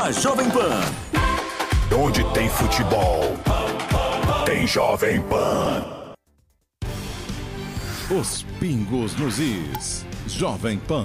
na Jovem Pan. Onde tem futebol, tem Jovem Pan. Os pingos nos is. Jovem Pan.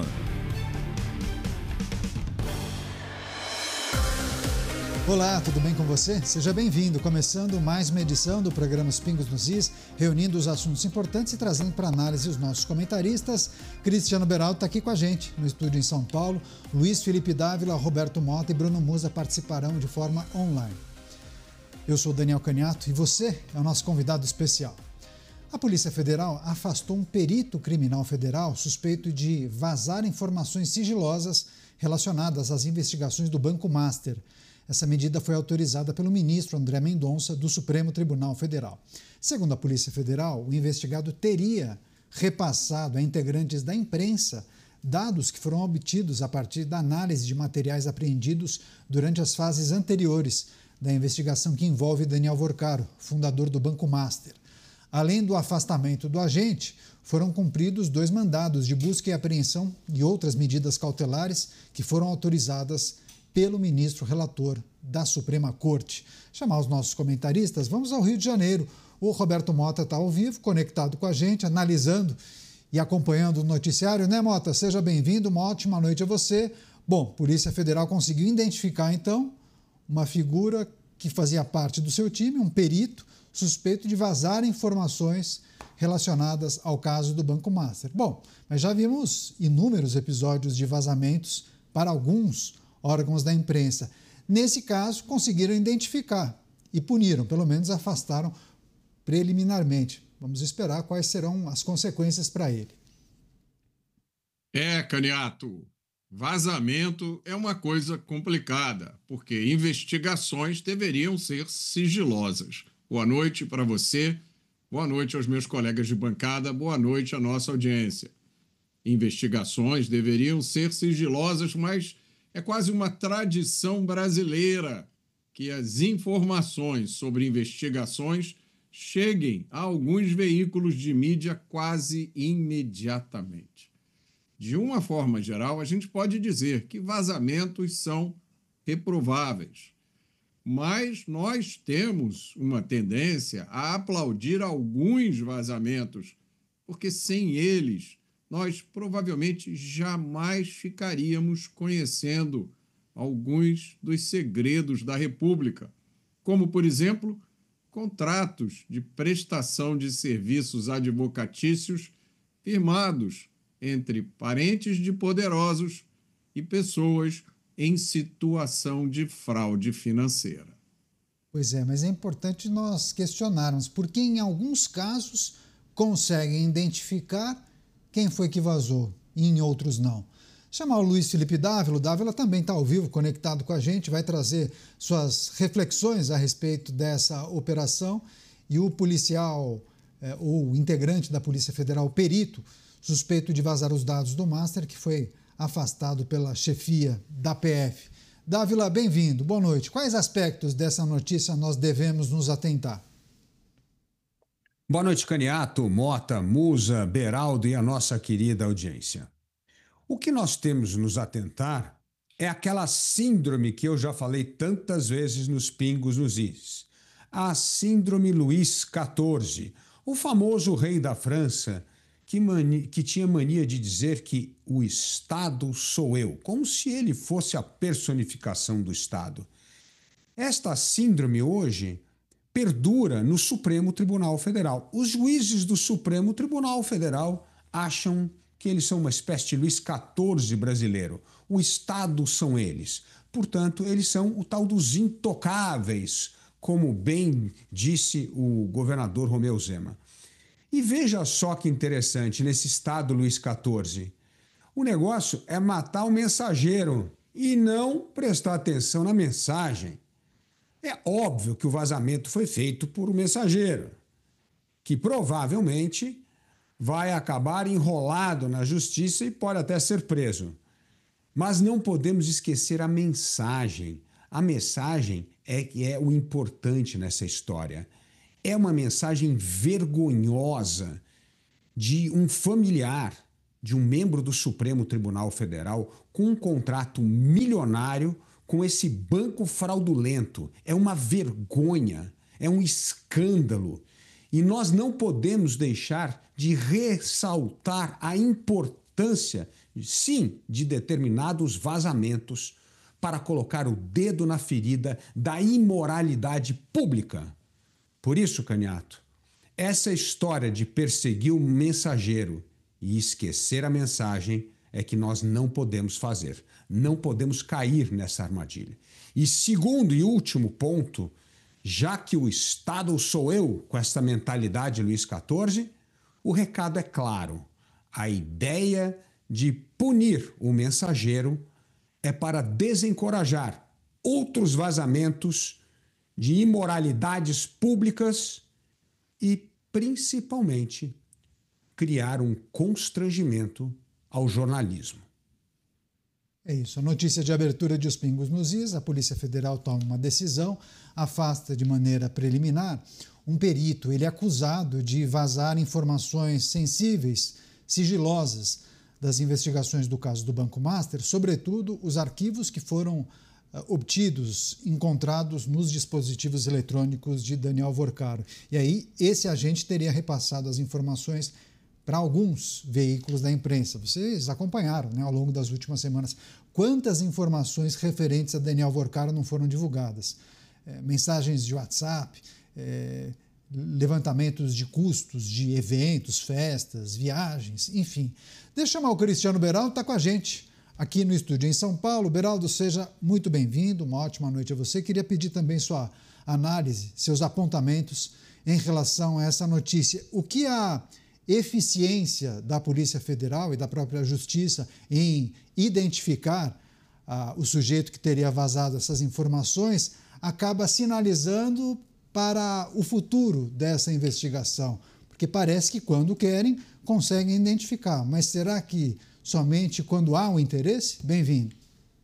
Olá, tudo bem com você? Seja bem-vindo. Começando mais uma edição do programa Os Pingos nos Is, reunindo os assuntos importantes e trazendo para análise os nossos comentaristas. Cristiano Beraldo está aqui com a gente no estúdio em São Paulo. Luiz Felipe Dávila, Roberto Mota e Bruno Musa participarão de forma online. Eu sou Daniel Caniato e você é o nosso convidado especial. A Polícia Federal afastou um perito criminal federal suspeito de vazar informações sigilosas relacionadas às investigações do Banco Master. Essa medida foi autorizada pelo ministro André Mendonça, do Supremo Tribunal Federal. Segundo a Polícia Federal, o investigado teria repassado a integrantes da imprensa dados que foram obtidos a partir da análise de materiais apreendidos durante as fases anteriores da investigação que envolve Daniel Vorcaro, fundador do Banco Master. Além do afastamento do agente, foram cumpridos 2 mandados de busca e apreensão e outras medidas cautelares que foram autorizadas pelo ministro relator da Suprema Corte. Chamar os nossos comentaristas, vamos ao Rio de Janeiro. O Roberto Mota está ao vivo, conectado com a gente, analisando e acompanhando o noticiário, né, Mota? Seja bem-vindo, uma ótima noite a você. Bom, Polícia Federal conseguiu identificar, então, uma figura que fazia parte do seu time, um perito, suspeito de vazar informações relacionadas ao caso do Banco Master. Bom, mas já vimos inúmeros episódios de vazamentos para alguns órgãos da imprensa. Nesse caso, conseguiram identificar e puniram, pelo menos afastaram preliminarmente. Vamos esperar quais serão as consequências para ele. Caniato, vazamento é uma coisa complicada, porque investigações deveriam ser sigilosas. Boa noite para você, boa noite aos meus colegas de bancada, boa noite à nossa audiência. Investigações deveriam ser sigilosas, mas é quase uma tradição brasileira que as informações sobre investigações cheguem a alguns veículos de mídia quase imediatamente. De uma forma geral, a gente pode dizer que vazamentos são reprováveis, mas nós temos uma tendência a aplaudir alguns vazamentos, porque sem eles nós provavelmente jamais ficaríamos conhecendo alguns dos segredos da República, como, por exemplo, contratos de prestação de serviços advocatícios firmados entre parentes de poderosos e pessoas em situação de fraude financeira. Pois é, mas é importante nós questionarmos, porque em alguns casos conseguem identificar quem foi que vazou e em outros não. Chamar o Luiz Felipe Dávila. O Dávila também está ao vivo, conectado com a gente, vai trazer suas reflexões a respeito dessa operação. E o policial, ou integrante da Polícia Federal, perito, suspeito de vazar os dados do Master, que foi afastado pela chefia da PF. Dávila, bem-vindo, boa noite. Quais aspectos dessa notícia nós devemos nos atentar? Boa noite, Caniato, Mota, Musa, Beraldo e a nossa querida audiência. O que nós temos de nos atentar é aquela síndrome que eu já falei tantas vezes nos Pingos nos Is. A síndrome Luís XIV, o famoso rei da França, que tinha mania de dizer que o Estado sou eu, como se ele fosse a personificação do Estado. Esta síndrome hoje perdura no Supremo Tribunal Federal. Os juízes do Supremo Tribunal Federal acham que eles são uma espécie de Luís XIV brasileiro. O Estado são eles. Portanto, eles são o tal dos intocáveis, como bem disse o governador Romeu Zema. E veja só que interessante nesse Estado Luís XIV. O negócio é matar o mensageiro e não prestar atenção na mensagem. É óbvio que o vazamento foi feito por um mensageiro, que provavelmente vai acabar enrolado na justiça e pode até ser preso. Mas não podemos esquecer a mensagem. A mensagem é que é o importante nessa história. É uma mensagem vergonhosa de um familiar, de um membro do Supremo Tribunal Federal, com um contrato milionário com esse banco fraudulento. É uma vergonha, é um escândalo. E nós não podemos deixar de ressaltar a importância, sim, de determinados vazamentos para colocar o dedo na ferida da imoralidade pública. Por isso, Caniato, essa história de perseguir o mensageiro e esquecer a mensagem é que nós não podemos fazer. Não podemos cair nessa armadilha. E segundo e último ponto, já que o Estado sou eu, com essa mentalidade Luís XIV, o recado é claro. A ideia de punir o mensageiro é para desencorajar outros vazamentos de imoralidades públicas e, principalmente, criar um constrangimento ao jornalismo. É isso. A notícia de abertura de Os Pingos nos Is, a Polícia Federal toma uma decisão, afasta de maneira preliminar um perito. Ele é acusado de vazar informações sensíveis, sigilosas, das investigações do caso do Banco Master, sobretudo os arquivos que foram obtidos, encontrados nos dispositivos eletrônicos de Daniel Vorcaro. E aí, esse agente teria repassado as informações para alguns veículos da imprensa. Vocês acompanharam, né, ao longo das últimas semanas, quantas informações referentes a Daniel Vorcaro não foram divulgadas. Mensagens de WhatsApp, levantamentos de custos de eventos, festas, viagens, enfim. Deixa eu chamar o Cristiano Beraldo, está com a gente aqui no estúdio em São Paulo. Beraldo, seja muito bem-vindo, uma ótima noite a você. Queria pedir também sua análise, seus apontamentos em relação a essa notícia. O que a eficiência da Polícia Federal e da própria Justiça em identificar o sujeito que teria vazado essas informações acaba sinalizando para o futuro dessa investigação? Porque parece que quando querem, conseguem identificar. Mas será que somente quando há um interesse? Bem-vindo.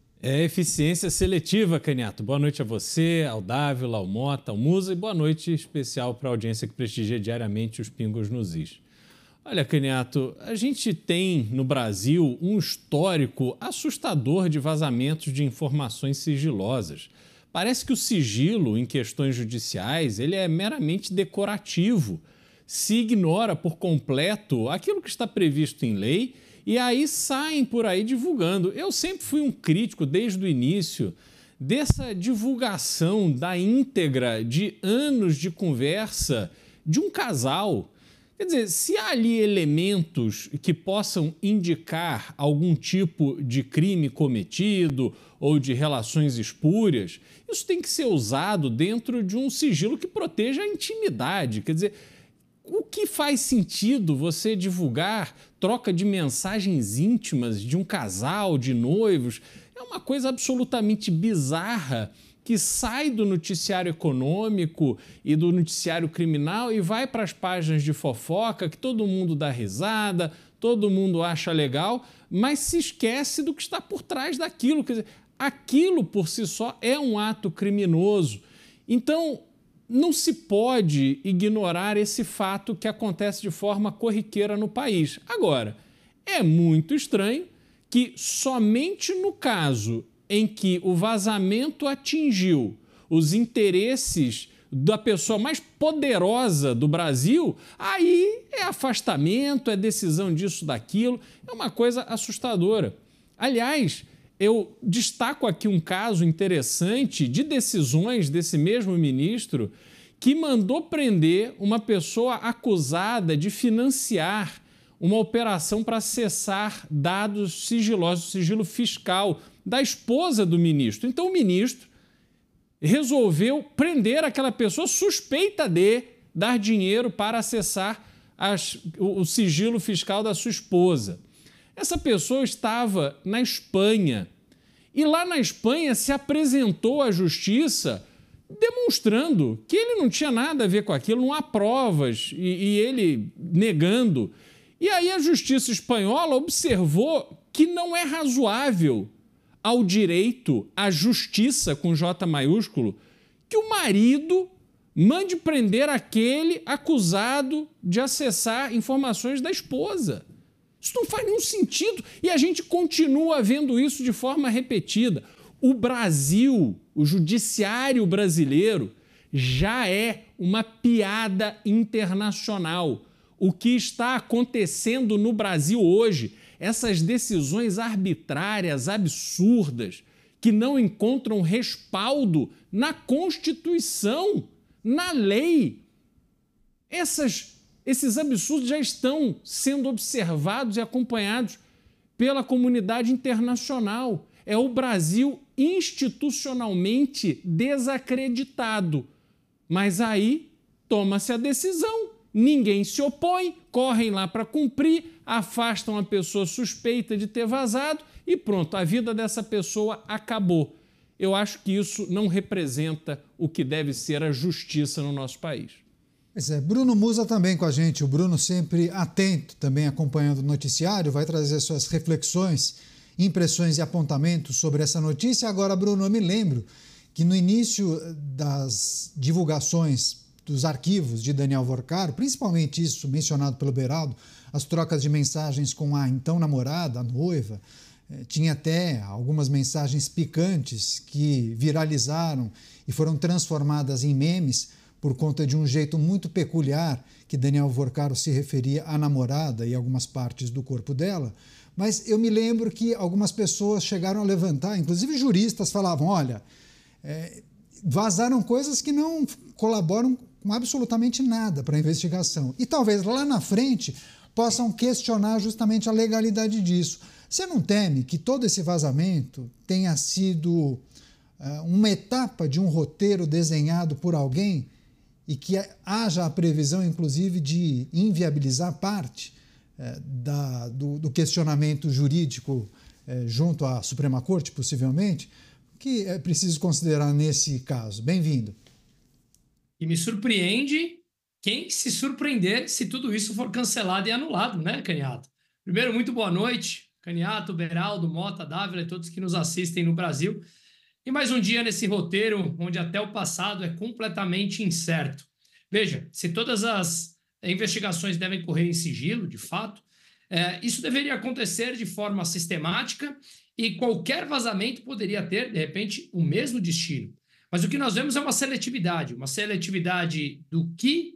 É eficiência seletiva, Caniato. Boa noite a você, ao Dávila, ao Mota, ao Musa, e boa noite especial para a audiência que prestigia diariamente os Pingos nos Is. Olha, Caniato, a gente tem no Brasil um histórico assustador de vazamentos de informações sigilosas. Parece que o sigilo em questões judiciais ele é meramente decorativo, se ignora por completo aquilo que está previsto em lei e aí saem por aí divulgando. Eu sempre fui um crítico desde o início dessa divulgação da íntegra de anos de conversa de um casal. Quer dizer, se há ali elementos que possam indicar algum tipo de crime cometido ou de relações espúrias, isso tem que ser usado dentro de um sigilo que proteja a intimidade. Quer dizer, o que faz sentido você divulgar troca de mensagens íntimas de um casal, de noivos? É uma coisa absolutamente bizarra que sai do noticiário econômico e do noticiário criminal e vai para as páginas de fofoca, que todo mundo dá risada, todo mundo acha legal, mas se esquece do que está por trás daquilo. Quer dizer, aquilo por si só é um ato criminoso. Então, não se pode ignorar esse fato que acontece de forma corriqueira no país. Agora, é muito estranho que somente no caso em que o vazamento atingiu os interesses da pessoa mais poderosa do Brasil, aí é afastamento, é decisão disso, daquilo, é uma coisa assustadora. Aliás, eu destaco aqui um caso interessante de decisões desse mesmo ministro que mandou prender uma pessoa acusada de financiar uma operação para acessar dados sigilosos, sigilo fiscal da esposa do ministro. Então o ministro resolveu prender aquela pessoa suspeita de dar dinheiro para acessar o sigilo fiscal da sua esposa. Essa pessoa estava na Espanha e lá na Espanha se apresentou à justiça demonstrando que ele não tinha nada a ver com aquilo, não há provas e ele negando. E aí a justiça espanhola observou que não é razoável ao direito, à justiça com J maiúsculo, que o marido mande prender aquele acusado de acessar informações da esposa. Isso não faz nenhum sentido e a gente continua vendo isso de forma repetida. O Brasil, o judiciário brasileiro, já é uma piada internacional. O que está acontecendo no Brasil hoje, essas decisões arbitrárias, absurdas, que não encontram respaldo na Constituição, na lei. Esses absurdos já estão sendo observados e acompanhados pela comunidade internacional. É o Brasil institucionalmente desacreditado. Mas aí toma-se a decisão. Ninguém se opõe, correm lá para cumprir, afastam a pessoa suspeita de ter vazado e pronto, a vida dessa pessoa acabou. Eu acho que isso não representa o que deve ser a justiça no nosso país. Pois é, Bruno Musa também com a gente, o Bruno sempre atento, também acompanhando o noticiário, vai trazer suas reflexões, impressões e apontamentos sobre essa notícia. Agora, Bruno, eu me lembro que no início das divulgações dos arquivos de Daniel Vorcaro, principalmente isso mencionado pelo Beraldo, as trocas de mensagens com a então namorada, a noiva, tinha até algumas mensagens picantes que viralizaram e foram transformadas em memes por conta de um jeito muito peculiar que Daniel Vorcaro se referia à namorada e algumas partes do corpo dela. Mas eu me lembro que algumas pessoas chegaram a levantar, inclusive juristas falavam, olha, vazaram coisas que não colaboram com absolutamente nada para a investigação. E talvez lá na frente possam questionar justamente a legalidade disso. Você não teme que todo esse vazamento tenha sido uma etapa de um roteiro desenhado por alguém e que haja a previsão, inclusive, de inviabilizar parte do questionamento jurídico junto à Suprema Corte, possivelmente? O que é preciso considerar nesse caso? Bem-vindo. E me surpreende quem se surpreender se tudo isso for cancelado e anulado, né, Caniato? Primeiro, muito boa noite, Caniato, Beraldo, Mota, Dávila e todos que nos assistem no Brasil. E mais um dia nesse roteiro onde até o passado é completamente incerto. Veja, se todas as investigações devem correr em sigilo, de fato, isso deveria acontecer de forma sistemática e qualquer vazamento poderia ter, de repente, o mesmo destino. Mas o que nós vemos é uma seletividade do que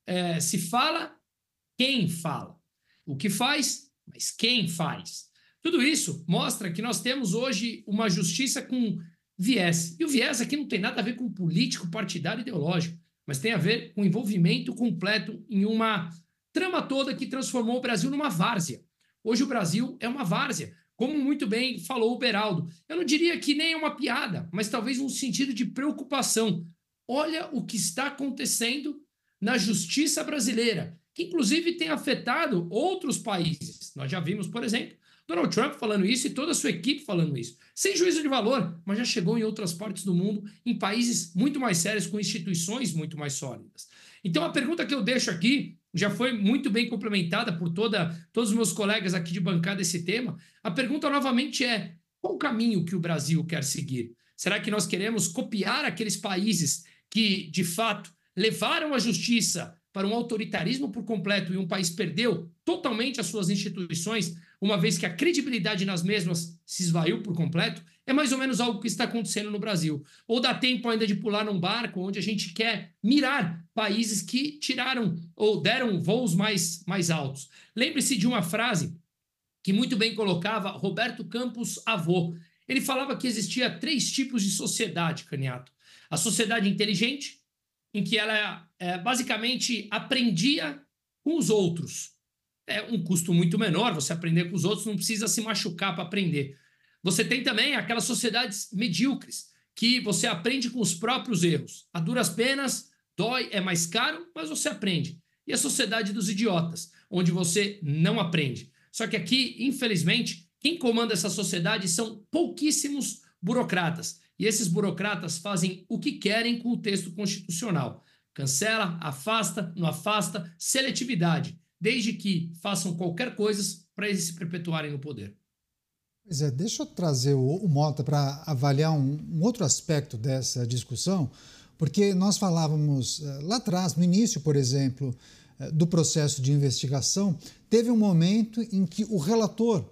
se fala, quem fala. O que faz, mas quem faz. Tudo isso mostra que nós temos hoje uma justiça com viés. E o viés aqui não tem nada a ver com político, partidário, ideológico, mas tem a ver com envolvimento completo em uma trama toda que transformou o Brasil numa várzea. Hoje o Brasil é uma várzea, como muito bem falou o Beraldo. Eu não diria que nem é uma piada, mas talvez um sentido de preocupação. Olha o que está acontecendo na justiça brasileira, que inclusive tem afetado outros países. Nós já vimos, por exemplo, Donald Trump falando isso e toda a sua equipe falando isso. Sem juízo de valor, mas já chegou em outras partes do mundo, em países muito mais sérios, com instituições muito mais sólidas. Então a pergunta que eu deixo aqui já foi muito bem complementada por todos os meus colegas aqui de bancada esse tema. A pergunta novamente é, qual o caminho que o Brasil quer seguir? Será que nós queremos copiar aqueles países que, de fato, levaram a justiça para um autoritarismo por completo e um país perdeu totalmente as suas instituições, uma vez que a credibilidade nas mesmas se esvaiu por completo? É mais ou menos algo que está acontecendo no Brasil. Ou dá tempo ainda de pular num barco onde a gente quer mirar países que tiraram ou deram voos mais altos. Lembre-se de uma frase que muito bem colocava Roberto Campos Avô. Ele falava que existia 3 tipos de sociedade, Caniato. A sociedade inteligente, em que ela basicamente aprendia com os outros. É um custo muito menor você aprender com os outros, não precisa se machucar para aprender. Você tem também aquelas sociedades medíocres, que você aprende com os próprios erros. A duras penas, dói, é mais caro, mas você aprende. E a sociedade dos idiotas, onde você não aprende. Só que aqui, infelizmente, quem comanda essa sociedade são pouquíssimos burocratas. E esses burocratas fazem o que querem com o texto constitucional. Cancela, afasta, não afasta, seletividade, desde que façam qualquer coisa para eles se perpetuarem no poder. Pois é, deixa eu trazer o Mota para avaliar um outro aspecto dessa discussão, porque nós falávamos lá atrás, no início, por exemplo, do processo de investigação, teve um momento em que o relator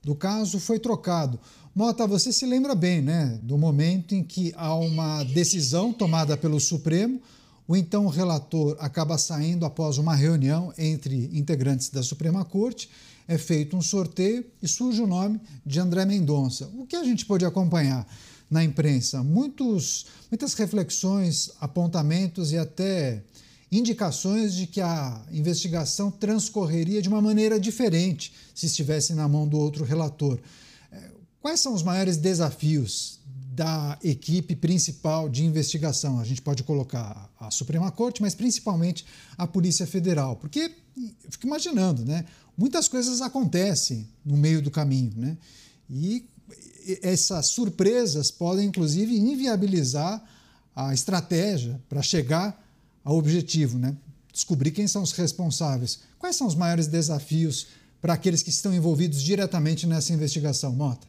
do caso foi trocado. Mota, você se lembra bem, né, do momento em que há uma decisão tomada pelo Supremo, o então relator acaba saindo após uma reunião entre integrantes da Suprema Corte, é feito um sorteio e surge o nome de André Mendonça. O que a gente pôde acompanhar na imprensa? Muitas reflexões, apontamentos e até indicações de que a investigação transcorreria de uma maneira diferente se estivesse na mão do outro relator. Quais são os maiores desafios da equipe principal de investigação? A gente pode colocar a Suprema Corte, mas principalmente a Polícia Federal, porque eu fico imaginando, né? Muitas coisas acontecem no meio do caminho, né? E essas surpresas podem, inclusive, inviabilizar a estratégia para chegar ao objetivo, né? Descobrir quem são os responsáveis. Quais são os maiores desafios para aqueles que estão envolvidos diretamente nessa investigação, Mota?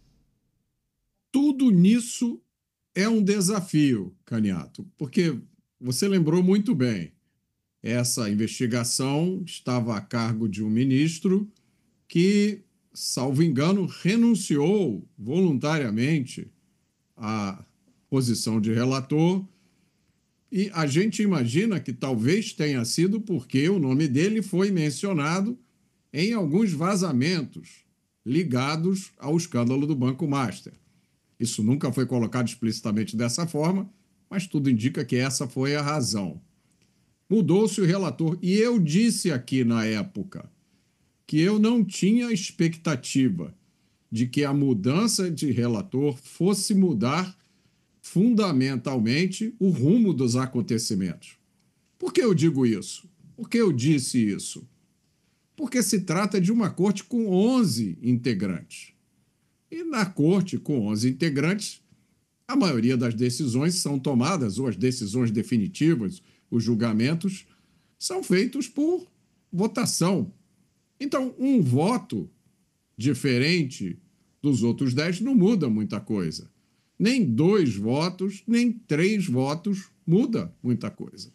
Tudo nisso é um desafio, Caniato, porque você lembrou muito bem, essa investigação estava a cargo de um ministro que, salvo engano, renunciou voluntariamente à posição de relator, e a gente imagina que talvez tenha sido porque o nome dele foi mencionado em alguns vazamentos ligados ao escândalo do Banco Master. Isso nunca foi colocado explicitamente dessa forma, mas tudo indica que essa foi a razão. Mudou-se o relator, e eu disse aqui na época que eu não tinha expectativa de que a mudança de relator fosse mudar fundamentalmente o rumo dos acontecimentos. Por que eu digo isso? Por que eu disse isso? Porque se trata de uma corte com 11 integrantes. E na corte com 11 integrantes, a maioria das decisões são tomadas, ou as decisões definitivas, os julgamentos, são feitos por votação. Então, um voto diferente dos outros 10 não muda muita coisa. Nem 2 votos, nem 3 votos muda muita coisa.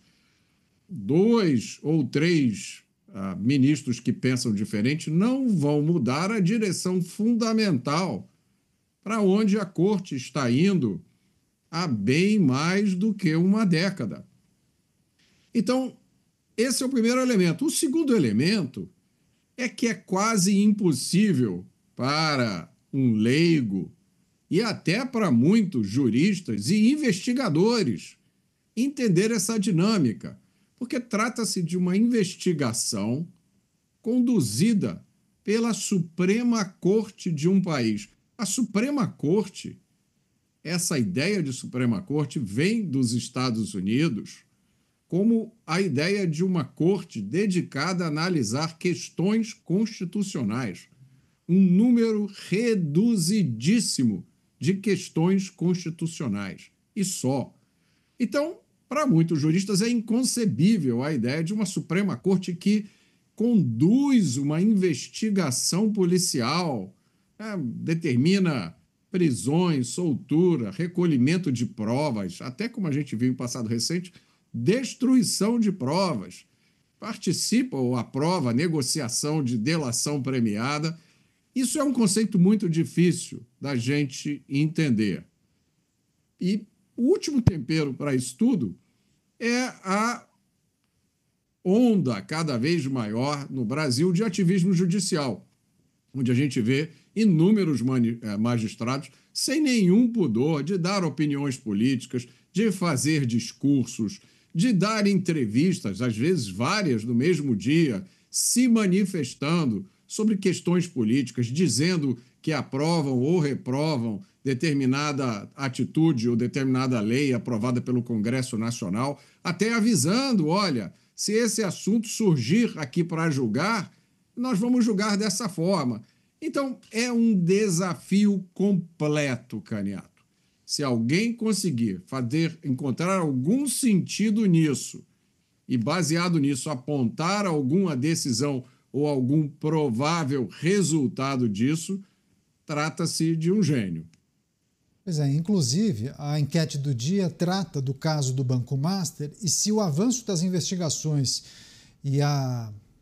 2 ou 3 ministros que pensam diferente não vão mudar a direção fundamental para onde a corte está indo há bem mais do que uma década. Então, esse é o primeiro elemento. O segundo elemento é que é quase impossível para um leigo e até para muitos juristas e investigadores entender essa dinâmica, porque trata-se de uma investigação conduzida pela Suprema Corte de um país. A Suprema Corte, essa ideia de Suprema Corte vem dos Estados Unidos como a ideia de uma corte dedicada a analisar questões constitucionais. Um número reduzidíssimo de questões constitucionais. E só. Então, para muitos juristas é inconcebível a ideia de uma Suprema Corte que conduz uma investigação policial, determina prisões, soltura, recolhimento de provas, até como a gente viu em passado recente, destruição de provas, participa ou aprova a negociação de delação premiada. Isso é um conceito muito difícil da gente entender. E o último tempero para isso tudo é a onda cada vez maior no Brasil de ativismo judicial, onde a gente vê inúmeros magistrados sem nenhum pudor de dar opiniões políticas, de fazer discursos, de dar entrevistas, às vezes várias no mesmo dia, se manifestando sobre questões políticas, dizendo que aprovam ou reprovam determinada atitude ou determinada lei aprovada pelo Congresso Nacional, até avisando, olha, se esse assunto surgir aqui para julgar, nós vamos julgar dessa forma. Então, é um desafio completo, Caniato. Se alguém conseguir encontrar algum sentido nisso e, baseado nisso, apontar alguma decisão ou algum provável resultado disso, trata-se de um gênio. Pois é, inclusive, a enquete do dia trata do caso do Banco Master e se o avanço das investigações e a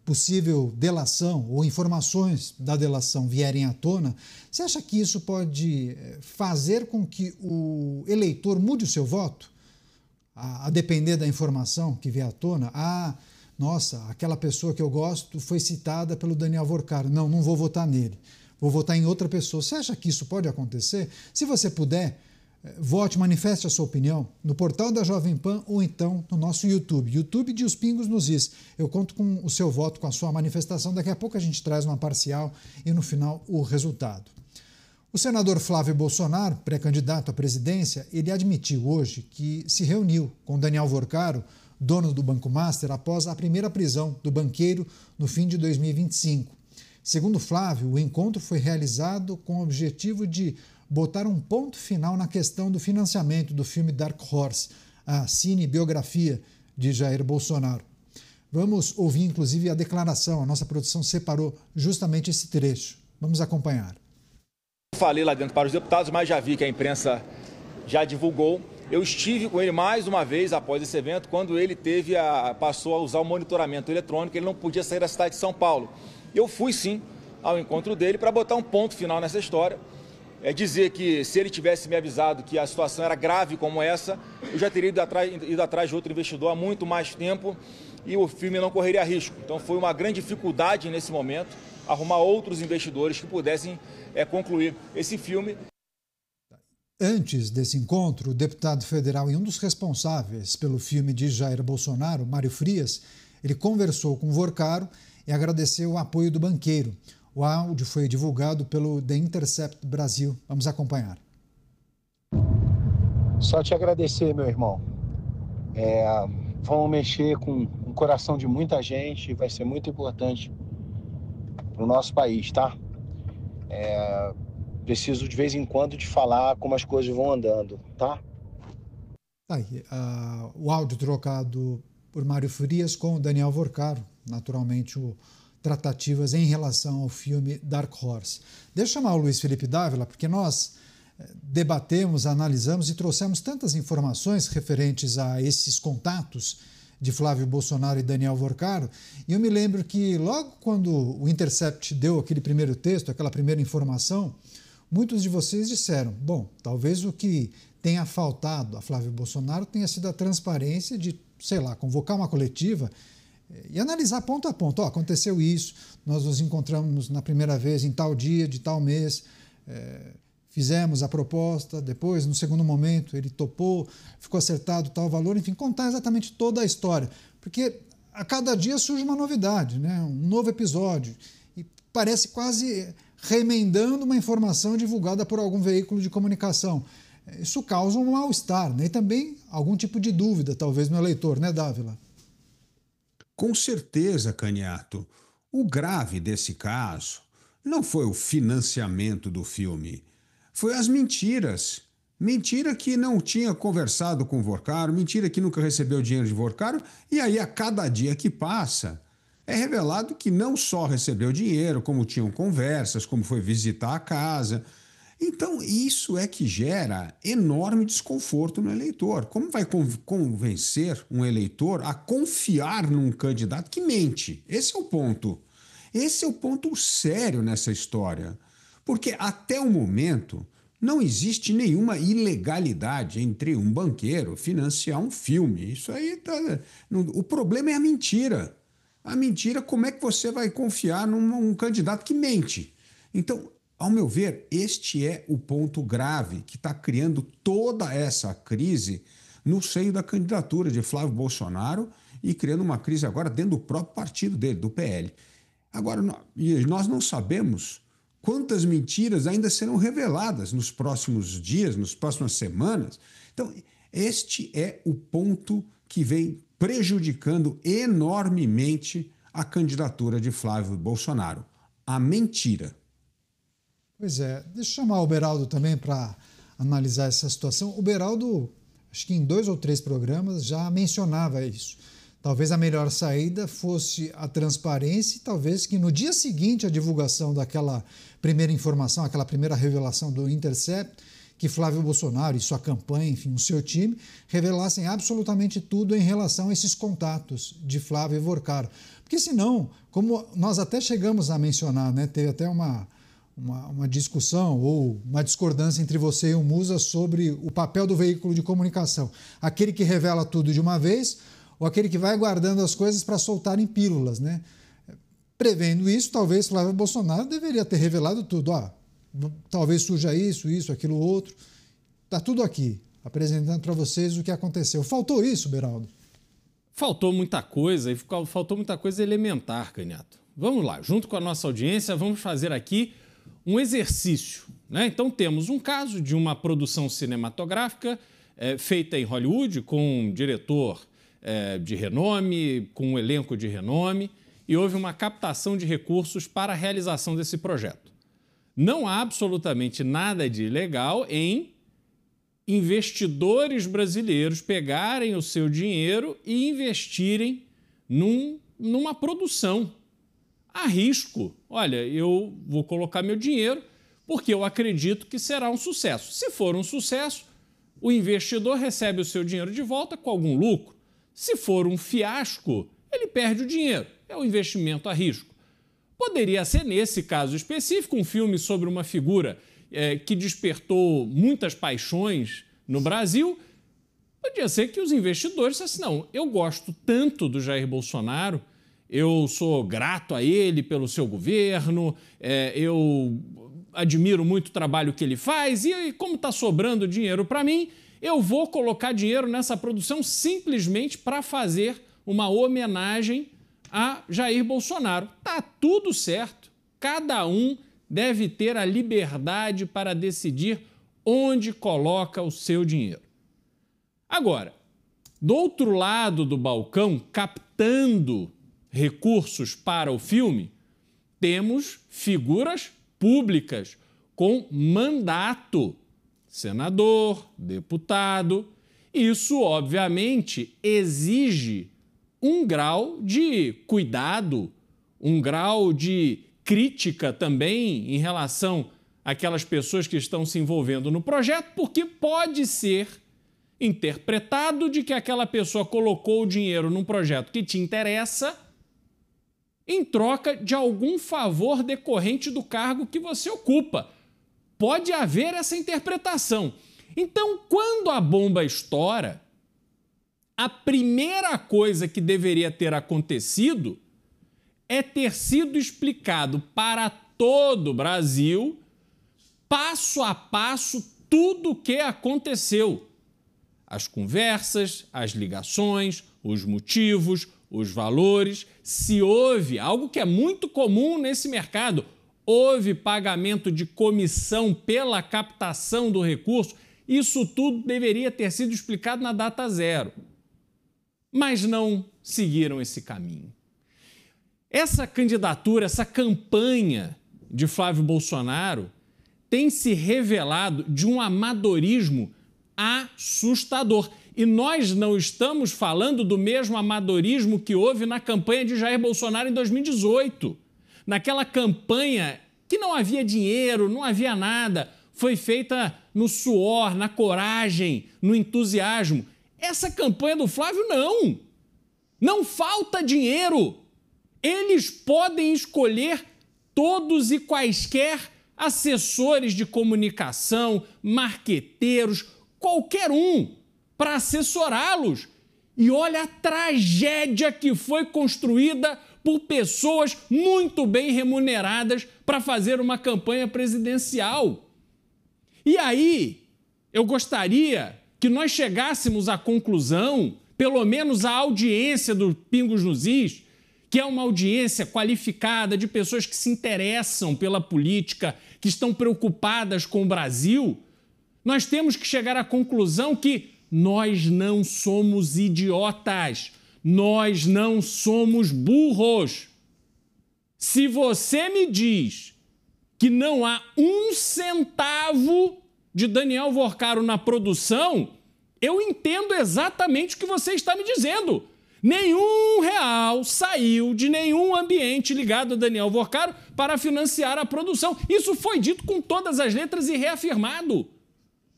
possível delação ou informações da delação vierem à tona, você acha que isso pode fazer com que o eleitor mude o seu voto? A depender da informação que vier à tona? Nossa, aquela pessoa que eu gosto foi citada pelo Daniel Vorcaro. Não vou votar nele. Vou votar em outra pessoa. Você acha que isso pode acontecer? Se você puder, vote, manifeste a sua opinião no portal da Jovem Pan ou então no nosso YouTube de Os Pingos nos Is. Eu conto com o seu voto, com a sua manifestação. Daqui a pouco a gente traz uma parcial e no final o resultado. O senador Flávio Bolsonaro, pré-candidato à presidência, ele admitiu hoje que se reuniu com Daniel Vorcaro, dono do Banco Master, após a primeira prisão do banqueiro no fim de 2025. Segundo Flávio, o encontro foi realizado com o objetivo de botar um ponto final na questão do financiamento do filme Dark Horse, a cinebiografia de Jair Bolsonaro. Vamos ouvir, inclusive, a declaração. A nossa produção separou justamente esse trecho. Vamos acompanhar. Falei lá dentro para os deputados, mas já vi que a imprensa já divulgou. Eu estive com ele mais uma vez após esse evento, quando ele passou a usar o monitoramento eletrônico, ele não podia sair da cidade de São Paulo. Eu fui sim ao encontro dele para botar um ponto final nessa história. Dizer que se ele tivesse me avisado que a situação era grave como essa, eu já teria ido atrás de outro investidor há muito mais tempo e o filme não correria risco. Então foi uma grande dificuldade nesse momento arrumar outros investidores que pudessem concluir esse filme. Antes desse encontro, o deputado federal e um dos responsáveis pelo filme de Jair Bolsonaro, Mário Frias, ele conversou com o Vorcaro e agradeceu o apoio do banqueiro. O áudio foi divulgado pelo The Intercept Brasil. Vamos acompanhar. Só te agradecer, meu irmão. Vamos mexer com o coração de muita gente e vai ser muito importante para o nosso país, tá? Preciso de vez em quando de falar como as coisas vão andando, tá? Aí, o áudio trocado por Mário Frias com o Daniel Vorcaro, naturalmente tratativas em relação ao filme Dark Horse. Deixa eu chamar o Luiz Felipe Dávila, porque nós debatemos, analisamos e trouxemos tantas informações referentes a esses contatos de Flávio Bolsonaro e Daniel Vorcaro, e eu me lembro que logo quando o Intercept deu aquele primeiro texto, aquela primeira informação, muitos de vocês disseram, bom, talvez o que tenha faltado a Flávio Bolsonaro tenha sido a transparência de, convocar uma coletiva e analisar ponto a ponto. Aconteceu isso, nós nos encontramos na primeira vez em tal dia, de tal mês, fizemos a proposta, depois, no segundo momento, ele topou, ficou acertado tal valor, enfim, contar exatamente toda a história. Porque a cada dia surge uma novidade, né? Um novo episódio, e parece quase remendando uma informação divulgada por algum veículo de comunicação. Isso causa um mal-estar, né? E também algum tipo de dúvida, talvez, no eleitor, né, Dávila? Com certeza, Caniato. O grave desse caso não foi o financiamento do filme, foi as mentiras. Mentira que não tinha conversado com o Vorcaro, mentira que nunca recebeu dinheiro de Vorcaro, e aí a cada dia que passa é revelado que não só recebeu dinheiro, como tinham conversas, como foi visitar a casa. Então, isso é que gera enorme desconforto no eleitor. Como vai convencer um eleitor a confiar num candidato que mente? Esse é o ponto. Esse é o ponto sério nessa história. Porque até o momento não existe nenhuma ilegalidade entre um banqueiro financiar um filme. Isso aí tá... O problema é a mentira. A mentira, como é que você vai confiar num candidato que mente? Então, ao meu ver, este é o ponto grave que está criando toda essa crise no seio da candidatura de Flávio Bolsonaro e criando uma crise agora dentro do próprio partido dele, do PL. Agora, nós não sabemos quantas mentiras ainda serão reveladas nos próximos dias, nas próximas semanas. Então, este é o ponto que vem prejudicando enormemente a candidatura de Flávio Bolsonaro. A mentira. Pois é. Deixa eu chamar o Beraldo também para analisar essa situação. O Beraldo, acho que em 2 ou 3 programas, já mencionava isso. Talvez a melhor saída fosse a transparência e talvez que no dia seguinte à divulgação daquela primeira informação, aquela primeira revelação do Intercept, que Flávio Bolsonaro e sua campanha, enfim, o seu time, revelassem absolutamente tudo em relação a esses contatos de Flávio Vorcaro. Porque senão, como nós até chegamos a mencionar, né, teve até uma discussão ou uma discordância entre você e o Musa sobre o papel do veículo de comunicação. Aquele que revela tudo de uma vez ou aquele que vai guardando as coisas para soltar em pílulas, né? Prevendo isso, talvez Flávio Bolsonaro deveria ter revelado tudo. Talvez surja isso, aquilo, outro. Está tudo aqui, apresentando para vocês o que aconteceu. Faltou isso, Beraldo? Faltou muita coisa, e faltou muita coisa elementar, Canhato. Vamos lá, junto com a nossa audiência, vamos fazer aqui um exercício, né? Então temos um caso de uma produção cinematográfica feita em Hollywood, com um diretor de renome, com um elenco de renome, e houve uma captação de recursos para a realização desse projeto. Não há absolutamente nada de ilegal em investidores brasileiros pegarem o seu dinheiro e investirem numa produção a risco. Olha, eu vou colocar meu dinheiro porque eu acredito que será um sucesso. Se for um sucesso, o investidor recebe o seu dinheiro de volta com algum lucro. Se for um fiasco, ele perde o dinheiro. É um investimento a risco. Poderia ser, nesse caso específico, um filme sobre uma figura que despertou muitas paixões no Brasil. Podia ser que os investidores dissessem, não, eu gosto tanto do Jair Bolsonaro, eu sou grato a ele pelo seu governo, eu admiro muito o trabalho que ele faz e como está sobrando dinheiro para mim, eu vou colocar dinheiro nessa produção simplesmente para fazer uma homenagem a Jair Bolsonaro. Tá tudo certo. Cada um deve ter a liberdade para decidir onde coloca o seu dinheiro. Agora, do outro lado do balcão, captando recursos para o filme, temos figuras públicas com mandato, senador, deputado. Isso, obviamente, exige um grau de cuidado, um grau de crítica também em relação àquelas pessoas que estão se envolvendo no projeto, porque pode ser interpretado de que aquela pessoa colocou o dinheiro num projeto que te interessa em troca de algum favor decorrente do cargo que você ocupa. Pode haver essa interpretação. Então, quando a bomba estoura, a primeira coisa que deveria ter acontecido é ter sido explicado para todo o Brasil, passo a passo, tudo o que aconteceu. As conversas, as ligações, os motivos, os valores. Se houve algo que é muito comum nesse mercado, houve pagamento de comissão pela captação do recurso, isso tudo deveria ter sido explicado na data zero. Mas não seguiram esse caminho. Essa candidatura, essa campanha de Flávio Bolsonaro tem se revelado de um amadorismo assustador. E nós não estamos falando do mesmo amadorismo que houve na campanha de Jair Bolsonaro em 2018. Naquela campanha que não havia dinheiro, não havia nada, foi feita no suor, na coragem, no entusiasmo. Essa campanha do Flávio, não. Não falta dinheiro. Eles podem escolher todos e quaisquer assessores de comunicação, marqueteiros, qualquer um, para assessorá-los. E olha a tragédia que foi construída por pessoas muito bem remuneradas para fazer uma campanha presidencial. E aí, eu gostaria que nós chegássemos à conclusão, pelo menos a audiência do Pingos nos Is, que é uma audiência qualificada de pessoas que se interessam pela política, que estão preocupadas com o Brasil, nós temos que chegar à conclusão que nós não somos idiotas, nós não somos burros. Se você me diz que não há um centavo de Daniel Vorcaro na produção, eu entendo exatamente o que você está me dizendo. Nenhum real saiu de nenhum ambiente ligado a Daniel Vorcaro para financiar a produção. Isso foi dito com todas as letras e reafirmado.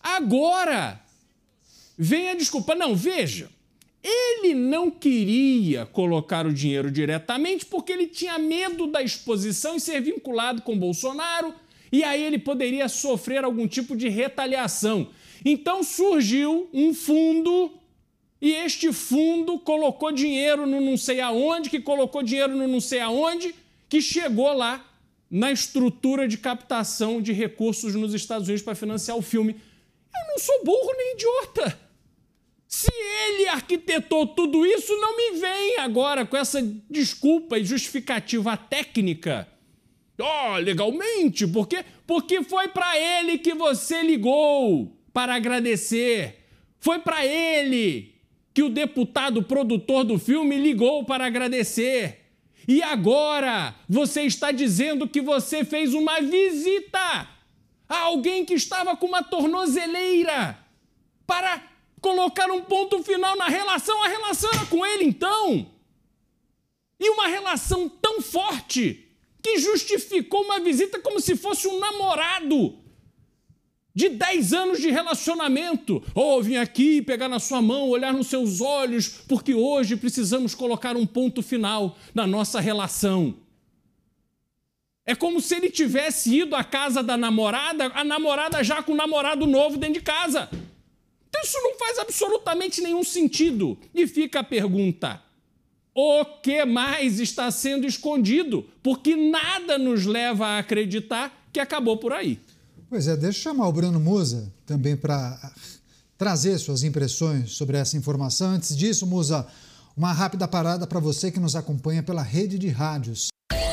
Agora, vem a desculpa. Não, veja, ele não queria colocar o dinheiro diretamente porque ele tinha medo da exposição e ser vinculado com Bolsonaro, e aí ele poderia sofrer algum tipo de retaliação. Então surgiu um fundo, e este fundo colocou dinheiro no não sei aonde, que colocou dinheiro no não sei aonde, que chegou lá na estrutura de captação de recursos nos Estados Unidos para financiar o filme. Eu não sou burro nem idiota. Se ele arquitetou tudo isso, não me vem agora com essa desculpa e justificativa técnica. Legalmente, porque foi para ele que você ligou para agradecer. Foi para ele que o deputado produtor do filme ligou para agradecer. E agora você está dizendo que você fez uma visita a alguém que estava com uma tornozeleira para colocar um ponto final na relação. A relação era com ele, então. E uma relação tão forte que justificou uma visita como se fosse um namorado de 10 anos de relacionamento. Vim aqui pegar na sua mão, olhar nos seus olhos, porque hoje precisamos colocar um ponto final na nossa relação. É como se ele tivesse ido à casa da namorada, a namorada já com um namorado novo dentro de casa. Então isso não faz absolutamente nenhum sentido. E fica a pergunta: o que mais está sendo escondido? Porque nada nos leva a acreditar que acabou por aí. Pois é, deixa eu chamar o Bruno Musa também para trazer suas impressões sobre essa informação. Antes disso, Musa, uma rápida parada para você que nos acompanha pela rede de rádios.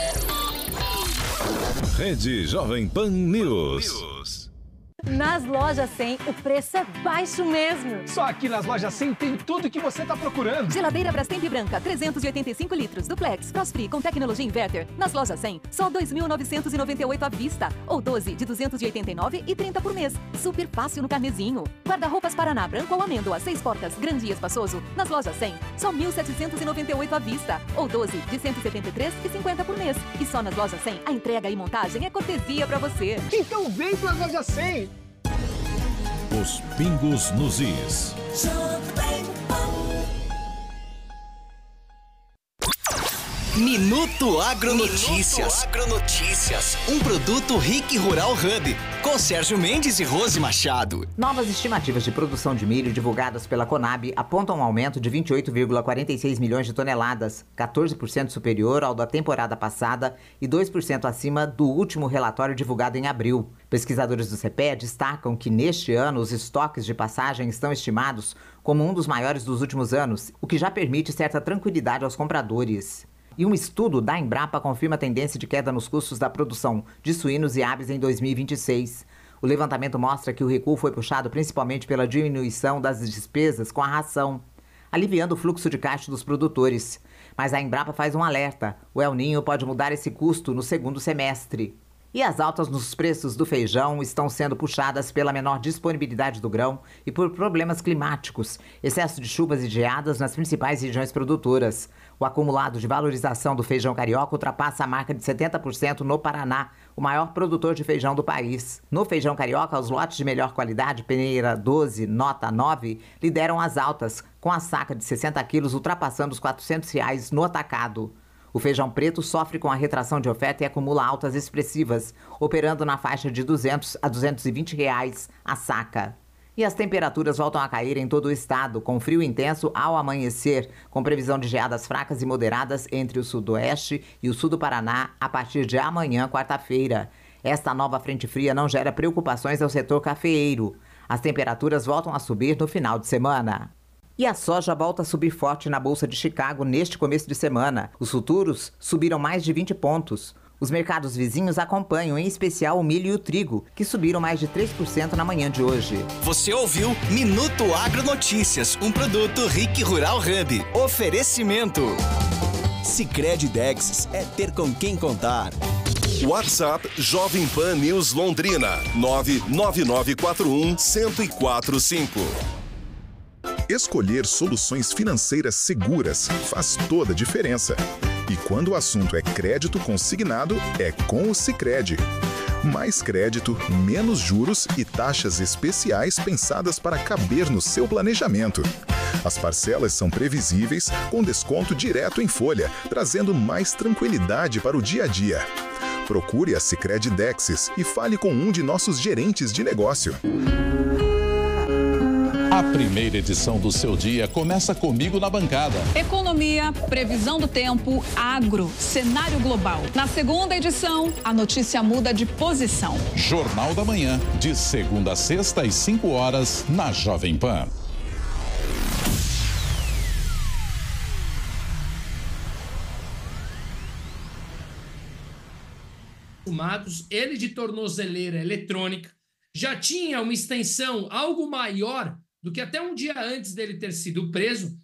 Rede Jovem Pan News. Nas lojas 100, o preço é baixo mesmo. Só aqui nas lojas 100 tem tudo que você está procurando. Geladeira Brastemp branca, 385 litros, duplex, Frost Free com tecnologia inverter. Nas lojas 100, só 2.998 à vista. Ou 12 de 289 e 30 por mês. Super fácil no carnezinho. Guarda-roupas Paraná branco ou amêndoa, 6 portas, grande e espaçoso. Nas lojas 100, só 1.798 à vista. Ou 12 de 173 e 50 por mês. E só nas lojas 100, a entrega e montagem é cortesia para você. Então vem para as lojas 100. Os pingos nos is. Minuto Agronotícias. Um produto Rick Rural Hub, com Sérgio Mendes e Rose Machado. Novas estimativas de produção de milho divulgadas pela Conab apontam um aumento de 28,46 milhões de toneladas, 14% superior ao da temporada passada e 2% acima do último relatório divulgado em abril. Pesquisadores do CPEA destacam que neste ano os estoques de passagem estão estimados como um dos maiores dos últimos anos, o que já permite certa tranquilidade aos compradores. E um estudo da Embrapa confirma a tendência de queda nos custos da produção de suínos e aves em 2026. O levantamento mostra que o recuo foi puxado principalmente pela diminuição das despesas com a ração, aliviando o fluxo de caixa dos produtores. Mas a Embrapa faz um alerta: o El Niño pode mudar esse custo no segundo semestre. E as altas nos preços do feijão estão sendo puxadas pela menor disponibilidade do grão e por problemas climáticos, excesso de chuvas e geadas nas principais regiões produtoras. O acumulado de valorização do feijão carioca ultrapassa a marca de 70% no Paraná, o maior produtor de feijão do país. No feijão carioca, os lotes de melhor qualidade, peneira 12, nota 9, lideram as altas, com a saca de 60 quilos ultrapassando os R$ 400 no atacado. O feijão preto sofre com a retração de oferta e acumula altas expressivas, operando na faixa de R$ 200 a R$ 220 a saca. E as temperaturas voltam a cair em todo o estado, com frio intenso ao amanhecer, com previsão de geadas fracas e moderadas entre o sudoeste e o sul do Paraná a partir de amanhã, quarta-feira. Esta nova frente fria não gera preocupações ao setor cafeeiro. As temperaturas voltam a subir no final de semana. E a soja volta a subir forte na Bolsa de Chicago neste começo de semana. Os futuros subiram mais de 20 pontos. Os mercados vizinhos acompanham, em especial o milho e o trigo, que subiram mais de 3% na manhã de hoje. Você ouviu Minuto Agronotícias, um produto Rick Rural Hub. Oferecimento. Sicredi Dexis é ter com quem contar. WhatsApp Jovem Pan News Londrina 99941-1045. Escolher soluções financeiras seguras faz toda a diferença. E quando o assunto é crédito consignado, é com o Sicredi. Mais crédito, menos juros e taxas especiais pensadas para caber no seu planejamento. As parcelas são previsíveis, com desconto direto em folha, trazendo mais tranquilidade para o dia a dia. Procure a Sicredi Dexis e fale com um de nossos gerentes de negócio. A primeira edição do seu dia começa comigo na bancada. Economia, previsão do tempo, agro, cenário global. Na segunda edição, a notícia muda de posição. Jornal da Manhã, de segunda a sexta às 5 horas, na Jovem Pan. Ele de tornozeleira eletrônica já tinha uma extensão algo maior do que até um dia antes dele ter sido preso.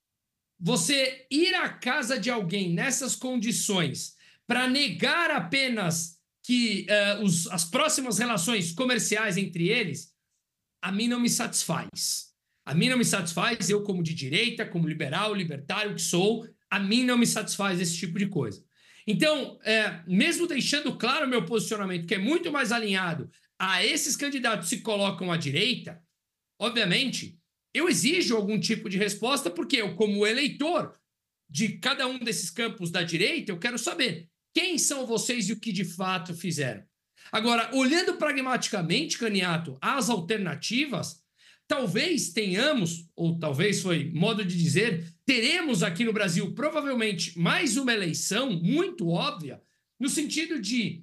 Você ir à casa de alguém nessas condições para negar apenas que as próximas relações comerciais entre eles, a mim não me satisfaz. A mim não me satisfaz, eu como de direita, como liberal, libertário que sou, a mim não me satisfaz esse tipo de coisa. Então, mesmo deixando claro o meu posicionamento, que é muito mais alinhado a esses candidatos que se colocam à direita, obviamente, eu exijo algum tipo de resposta, porque eu, como eleitor de cada um desses campos da direita, eu quero saber quem são vocês e o que de fato fizeram. Agora, olhando pragmaticamente, Caniato, as alternativas, talvez tenhamos, ou talvez foi modo de dizer, teremos aqui no Brasil provavelmente mais uma eleição muito óbvia, no sentido de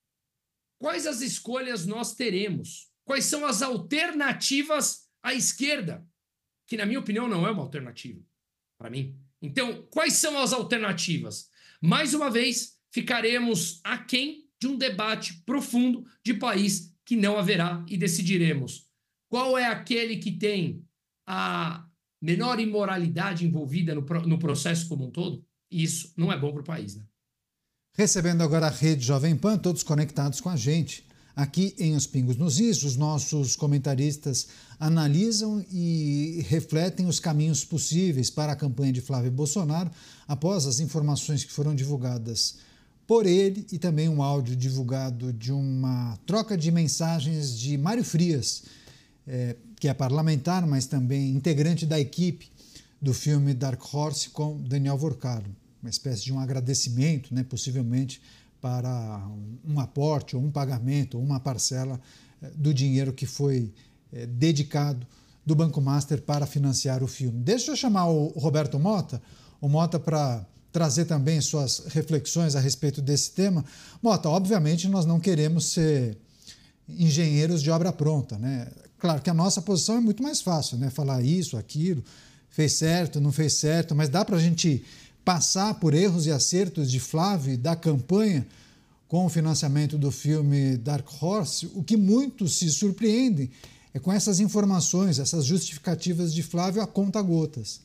quais as escolhas nós teremos, quais são as alternativas à esquerda, que na minha opinião não é uma alternativa para mim. Então, quais são as alternativas? Mais uma vez, ficaremos aquém de um debate profundo de país que não haverá e decidiremos qual é aquele que tem a menor imoralidade envolvida no processo como um todo. E isso não é bom para o país, né? Recebendo agora a Rede Jovem Pan, todos conectados com a gente. Aqui em Os Pingos nos Is, os nossos comentaristas analisam e refletem os caminhos possíveis para a campanha de Flávio Bolsonaro após as informações que foram divulgadas por ele e também um áudio divulgado de uma troca de mensagens de Mário Frias, que é parlamentar, mas também integrante da equipe do filme Dark Horse com Daniel Vorcaro. Uma espécie de um agradecimento, né, possivelmente, para um aporte ou um pagamento ou uma parcela do dinheiro que foi dedicado do Banco Master para financiar o filme. Deixa eu chamar o Roberto Mota, para trazer também suas reflexões a respeito desse tema. Mota, obviamente nós não queremos ser engenheiros de obra pronta, né? Claro que a nossa posição é muito mais fácil, né? Falar isso, aquilo, fez certo, não fez certo, mas dá para a gente passar por erros e acertos de Flávio e da campanha com o financiamento do filme Dark Horse. O que muitos se surpreendem é com essas informações, essas justificativas de Flávio a conta-gotas.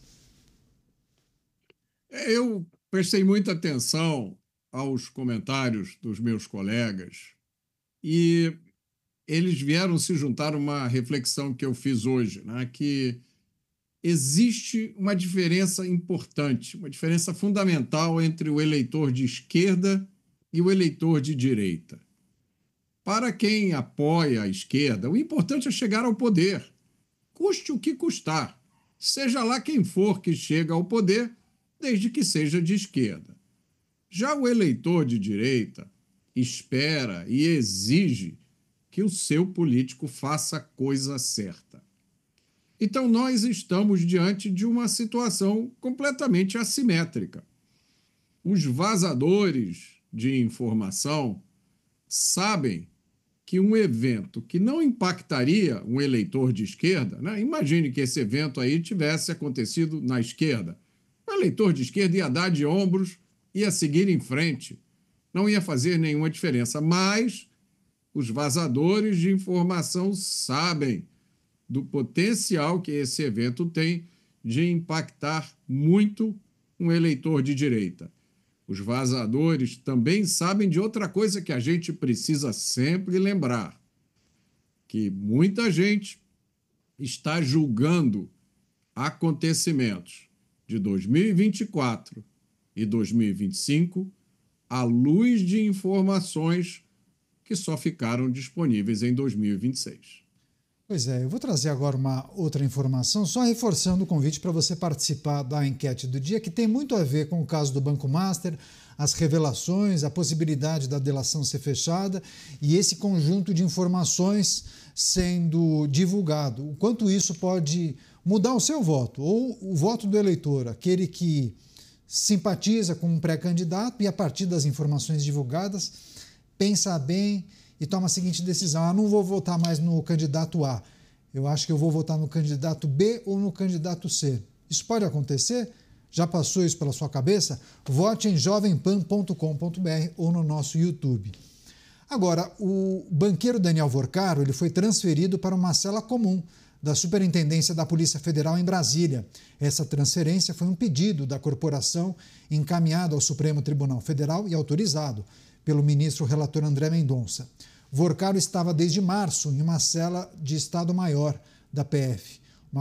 Eu prestei muita atenção aos comentários dos meus colegas e eles vieram se juntar a uma reflexão que eu fiz hoje, né, que existe uma diferença importante, uma diferença fundamental entre o eleitor de esquerda e o eleitor de direita. Para quem apoia a esquerda, o importante é chegar ao poder, custe o que custar, seja lá quem for que chega ao poder, desde que seja de esquerda. Já o eleitor de direita espera e exige que o seu político faça a coisa certa. Então, nós estamos diante de uma situação completamente assimétrica. Os vazadores de informação sabem que um evento que não impactaria um eleitor de esquerda, né? Imagine que esse evento aí tivesse acontecido na esquerda. O eleitor de esquerda ia dar de ombros, ia seguir em frente, não ia fazer nenhuma diferença. Mas os vazadores de informação sabem do potencial que esse evento tem de impactar muito um eleitor de direita. Os vazadores também sabem de outra coisa que a gente precisa sempre lembrar, que muita gente está julgando acontecimentos de 2024 e 2025 à luz de informações que só ficaram disponíveis em 2026. Pois é, eu vou trazer agora uma outra informação, só reforçando o convite para você participar da enquete do dia, que tem muito a ver com o caso do Banco Master, as revelações, a possibilidade da delação ser fechada e esse conjunto de informações sendo divulgado. O quanto isso pode mudar o seu voto, ou o voto do eleitor, aquele que simpatiza com um pré-candidato e, a partir das informações divulgadas, pensa bem e toma a seguinte decisão: não vou votar mais no candidato A, eu acho que eu vou votar no candidato B ou no candidato C. Isso pode acontecer? Já passou isso pela sua cabeça? Vote em jovempan.com.br ou no nosso YouTube. Agora, o banqueiro Daniel Vorcaro ele foi transferido para uma cela comum da Superintendência da Polícia Federal em Brasília. Essa transferência foi um pedido da corporação encaminhado ao Supremo Tribunal Federal e autorizado pelo ministro relator André Mendonça. Vorcaro estava desde março em uma cela de Estado-Maior da PF,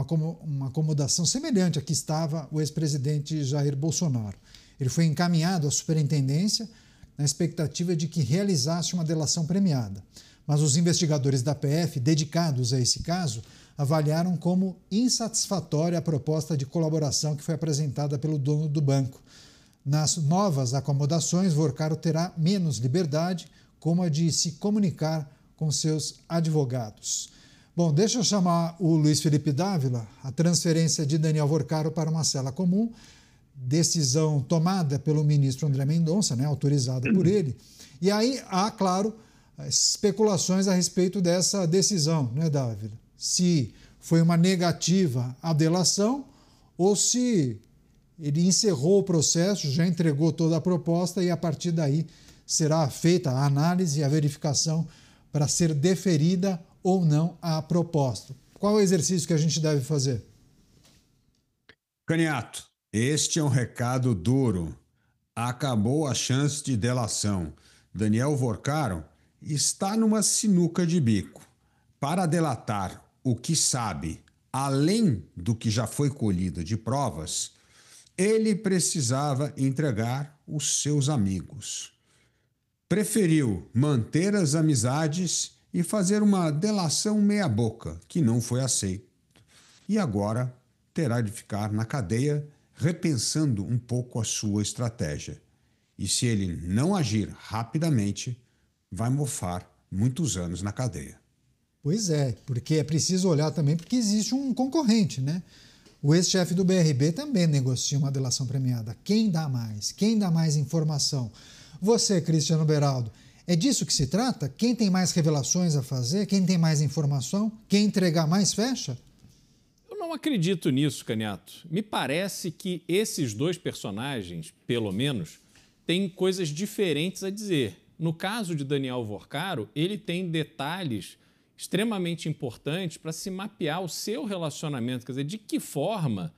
uma acomodação semelhante a que estava o ex-presidente Jair Bolsonaro. Ele foi encaminhado à superintendência na expectativa de que realizasse uma delação premiada. Mas os investigadores da PF, dedicados a esse caso, avaliaram como insatisfatória a proposta de colaboração que foi apresentada pelo dono do banco. Nas novas acomodações, Vorcaro terá menos liberdade, como a de se comunicar com seus advogados. Bom, deixa eu chamar o Luiz Felipe Dávila. A transferência de Daniel Vorcaro para uma cela comum, decisão tomada pelo ministro André Mendonça, autorizada por ele. E aí há, claro, especulações a respeito dessa decisão, Dávila? Se foi uma negativa à delação ou se ele encerrou o processo, já entregou toda a proposta e a partir daí será feita a análise e a verificação para ser deferida ou não a proposta. Qual é o exercício que a gente deve fazer? Caniato, este é um recado duro. Acabou a chance de delação. Daniel Vorcaro está numa sinuca de bico. Para delatar o que sabe, além do que já foi colhido de provas, ele precisava entregar os seus amigos. Preferiu manter as amizades e fazer uma delação meia-boca, que não foi aceito. E agora terá de ficar na cadeia repensando um pouco a sua estratégia. E se ele não agir rapidamente, vai mofar muitos anos na cadeia. Pois é, porque é preciso olhar também porque existe um concorrente, O ex-chefe do BRB também negocia uma delação premiada. Quem dá mais? Quem dá mais informação? Você, Cristiano Beraldo, é disso que se trata? Quem tem mais revelações a fazer? Quem tem mais informação? Quem entregar mais fecha? Eu não acredito nisso, Caniato. Me parece que esses dois personagens, pelo menos, têm coisas diferentes a dizer. No caso de Daniel Vorcaro, ele tem detalhes extremamente importantes para se mapear o seu relacionamento. Quer dizer, de que forma,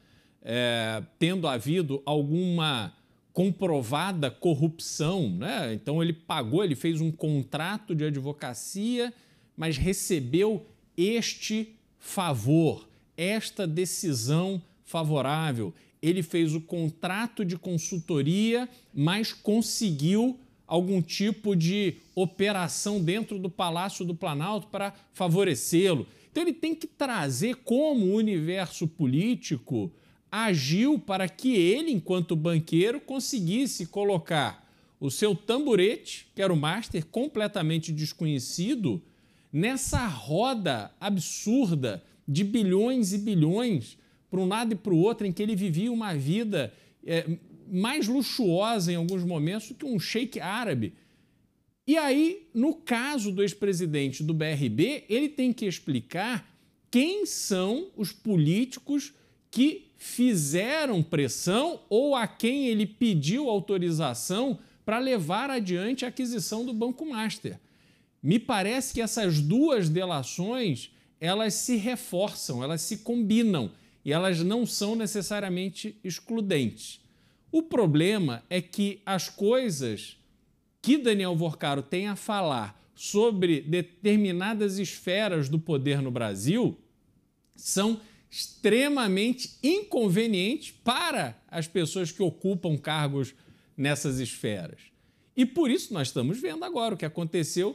tendo havido alguma comprovada corrupção, Então ele pagou, ele fez um contrato de advocacia, mas recebeu este favor, esta decisão favorável. Ele fez o contrato de consultoria, mas conseguiu algum tipo de operação dentro do Palácio do Planalto para favorecê-lo. Então ele tem que trazer como o universo político agiu para que ele, enquanto banqueiro, conseguisse colocar o seu tamborete, que era o Master, completamente desconhecido, nessa roda absurda de bilhões e bilhões para um lado e para o outro, em que ele vivia uma vida mais luxuosa em alguns momentos do que um sheik árabe. E aí, no caso do ex-presidente do BRB, ele tem que explicar quem são os políticos que fizeram pressão ou a quem ele pediu autorização para levar adiante a aquisição do Banco Master. Me parece que essas duas delações, elas se reforçam, elas se combinam e elas não são necessariamente excludentes. O problema é que as coisas que Daniel Vorcaro tem a falar sobre determinadas esferas do poder no Brasil são extremamente inconvenientes para as pessoas que ocupam cargos nessas esferas. E por isso nós estamos vendo agora o que aconteceu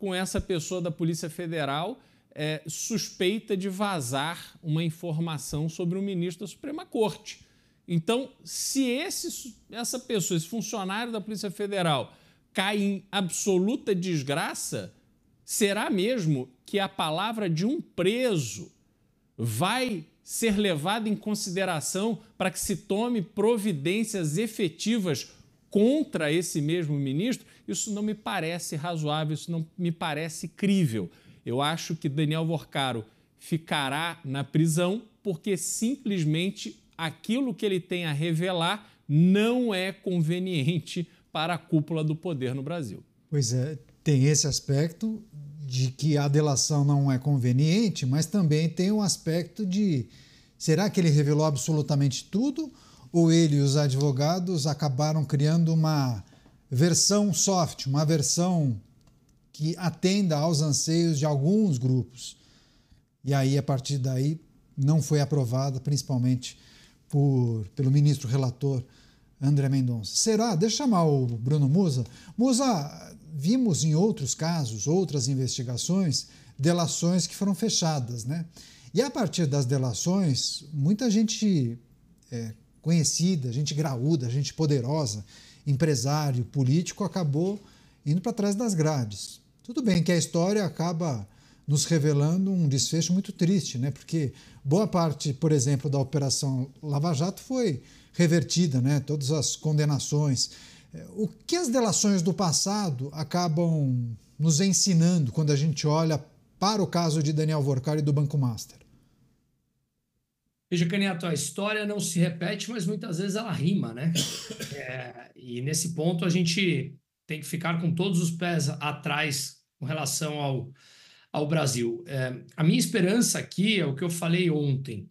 com essa pessoa da Polícia Federal suspeita de vazar uma informação sobre um ministro da Suprema Corte. Então, se essa pessoa, esse funcionário da Polícia Federal, cai em absoluta desgraça, será mesmo que a palavra de um preso vai ser levada em consideração para que se tome providências efetivas contra esse mesmo ministro? Isso não me parece razoável, isso não me parece crível. Eu acho que Daniel Vorcaro ficará na prisão porque simplesmente aquilo que ele tem a revelar não é conveniente para a cúpula do poder no Brasil. Pois é, tem esse aspecto de que a delação não é conveniente, mas também tem um aspecto de será que ele revelou absolutamente tudo ou ele e os advogados acabaram criando uma versão soft, uma versão que atenda aos anseios de alguns grupos. E aí, a partir daí, não foi aprovada, principalmente pelo ministro relator André Mendonça. Será? Deixa eu chamar o Bruno Musa. Musa, vimos em outros casos, outras investigações, delações que foram fechadas, né? E a partir das delações, muita gente conhecida, gente graúda, gente poderosa, empresário, político, acabou indo para trás das grades. Tudo bem que a história acaba nos revelando um desfecho muito triste, né? Porque boa parte, por exemplo, da Operação Lava Jato foi revertida, né? Todas as condenações. O que as delações do passado acabam nos ensinando quando a gente olha para o caso de Daniel Vorcaro e do Banco Master? Veja, Caniato, a história não se repete, mas muitas vezes ela rima, né? E nesse ponto a gente tem que ficar com todos os pés atrás com relação ao Brasil. A minha esperança aqui é o que eu falei ontem,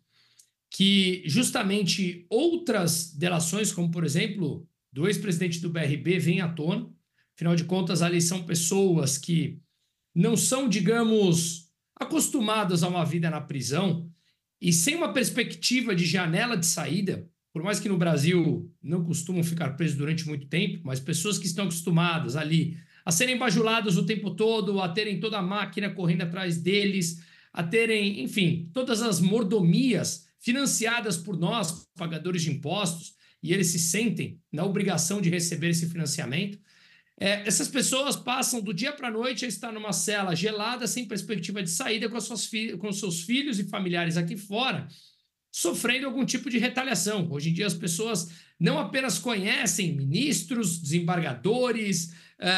que justamente outras delações, como por exemplo, do ex-presidente do BRB, vêm à tona. Afinal de contas, ali são pessoas que não são, digamos, acostumadas a uma vida na prisão e sem uma perspectiva de janela de saída, por mais que no Brasil não costumam ficar presos durante muito tempo, mas pessoas que estão acostumadas ali a serem bajulados o tempo todo, a terem toda a máquina correndo atrás deles, a terem, enfim, todas as mordomias financiadas por nós, pagadores de impostos, e eles se sentem na obrigação de receber esse financiamento. Essas pessoas passam do dia para a noite a estar numa cela gelada, sem perspectiva de saída, com seus filhos e familiares aqui fora, sofrendo algum tipo de retaliação. Hoje em dia as pessoas não apenas conhecem ministros, desembargadores,